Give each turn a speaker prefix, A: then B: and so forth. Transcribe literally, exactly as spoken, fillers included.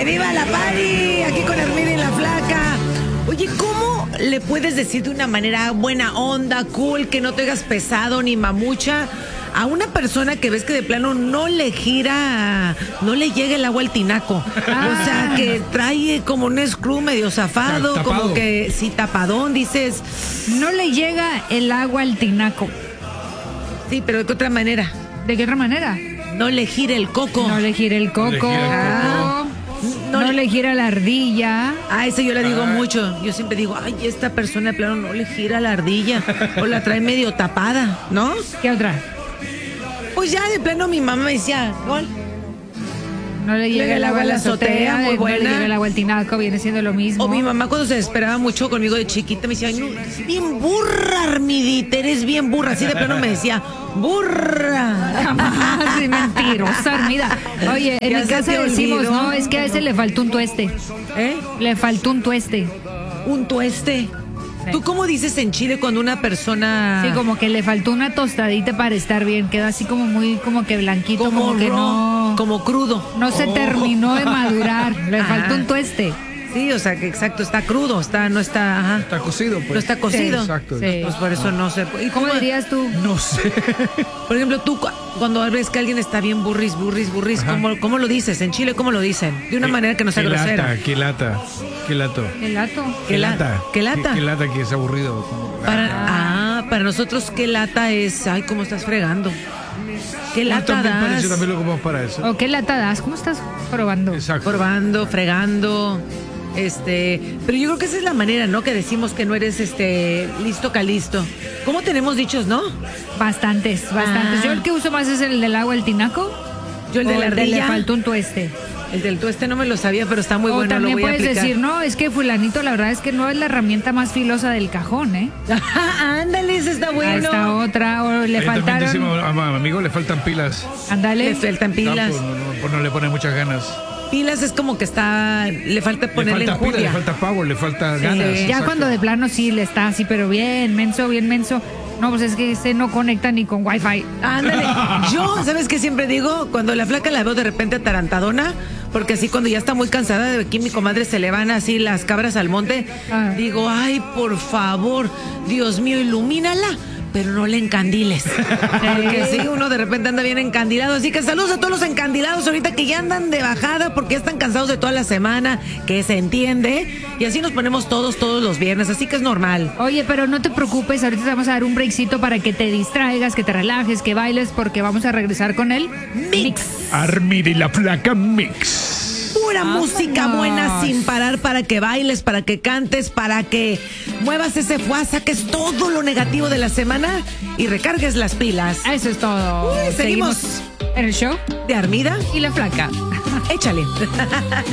A: ¡Que viva la party! Aquí con Armida y la Flaca. Oye, ¿cómo le puedes decir de una manera buena onda, cool, que no te hagas pesado ni mamucha a una persona que ves que de plano no le gira, no le llega el agua al tinaco? Ah. O sea, que trae como un screw medio zafado,
B: Tapado.
A: como que sí, tapadón, dices.
C: No le llega el agua al tinaco.
A: Sí, pero ¿de qué otra manera?
C: ¿De qué otra manera?
A: No le gira el coco.
C: No le gira el coco.
B: No le gira el
C: Ah. No, no le gira la ardilla.
A: Ah, eso yo le digo
B: Ah.
A: mucho. Yo siempre digo, ay, esta persona de plano no le gira la ardilla. O la trae medio tapada, ¿no?
C: ¿Qué otra?
A: Pues ya de plano mi mamá me decía, ¿cuál?
C: No le llega el agua a la azotea,
A: muy
C: muy
A: buena.
C: No le llega el agua al tinaco, viene siendo lo mismo.
A: O mi mamá cuando se desesperaba mucho conmigo de chiquita me decía, ay, no, eres bien burra, Armidita, eres bien burra. Así de plano me decía, burra.
C: Jamás, de mentirosa, Armida. Oye, en
A: Ya
C: mi
A: se
C: casa
A: te
C: decimos,
A: olvidó.
C: no, es que a ese le faltó un tueste.
A: ¿Eh?
C: Le faltó un tueste.
A: Un tueste.
C: Sí.
A: ¿Tú cómo dices en Chile cuando una persona...
C: Sí, como que le faltó una tostadita para estar bien. Quedó así como muy, como que blanquito,
A: como,
C: como, que
A: ro-
C: no...
A: como crudo?
C: No se terminó de madurar. Le
A: Ajá.
C: faltó un tueste.
A: Sí, o sea que exacto, está crudo, está, no está, ajá.
B: Está cocido, pues.
A: No está cocido.
C: Sí,
B: Exacto.
C: sí.
A: Pues por eso no sé. ¿Y
C: ¿Cómo dirías tú?
B: No sé.
A: Por ejemplo, tú cu- cuando ves que alguien está bien burris, burris, burris, ¿cómo, ¿cómo lo dices? En Chile, ¿cómo lo dicen? De una manera que no sea
B: Qué
A: grosera.
B: lata, qué lata, qué lato.
C: El lato.
A: ¿Qué lata? ¿Qué lata?
B: Qué, qué lata que es aburrido. Como-
A: Para, ah, para nosotros, ¿qué lata es? Ay, ¿cómo estás fregando? ¿Qué
B: Yo
A: lata
B: también
A: das?
B: parece, también lo ocupamos para eso.
C: ¿O qué lata das? ¿Cómo estás probando?
B: Exacto.
A: Probando, fregando. Este, pero yo creo que esa es la manera, ¿no? Que decimos que no eres este listo calisto. ¿Cómo tenemos dichos, no?
C: Bastantes, bastantes.
A: Ah.
C: Yo el que uso más es el del agua, el tinaco.
A: Yo el de
C: o
A: la
C: el
A: ardilla.
C: Le faltó un tueste.
A: El del tueste no me lo sabía, pero está muy
C: o
A: bueno, lo
C: también
A: voy a
C: puedes
A: aplicar.
C: decir, no, es que fulanito la verdad es que no es la herramienta más filosa del cajón, ¿eh?
A: Ándale, ese está
C: A
A: bueno.
C: esta otra, o le
B: Ahí también
C: faltaron...
B: decimos, a mi amigo le faltan pilas.
C: Ándale.
A: Le faltan pilas.
B: No, pues, no, no, pues no le pone muchas ganas.
A: Pilas es como que está, le falta ponerle
B: le falta pila,
A: enjundia.
B: le falta power, le falta
A: Sí,
B: ganas.
A: ya
C: Ya
B: exacto.
C: cuando de plano sí le está así, pero bien menso, bien menso. No, pues es que ese no conecta ni con wifi.
A: Ándale. Yo, ¿sabes qué siempre digo? Cuando la Flaca la veo de repente atarantadona, porque así cuando ya está muy cansada de aquí mi comadre se le van así las cabras al monte,
C: Ah.
A: digo, ay, por favor, Dios mío, ilumínala, pero no le encandiles. Porque sí, uno de repente anda bien encandilado. Así que saludos a todos los encandilados ahorita que ya andan de bajada porque ya están cansados de toda la semana, que se entiende. Y así nos ponemos todos, todos los viernes, así que es normal.
C: Oye, pero no te preocupes, ahorita te vamos a dar un breakcito para que te distraigas, que te relajes, que bailes, porque vamos a regresar con el
A: Mix.
B: Armida y la Flaca Mix.
A: Pura
C: Vámonos.
A: música buena sin parar para que bailes, para que cantes, para que muevas ese fuá, saques todo lo negativo de la semana y recargues las pilas.
C: Eso es todo.
A: Uy, seguimos.
C: en el show
A: ¿De Armida?
C: y la Flaca.
A: Échale.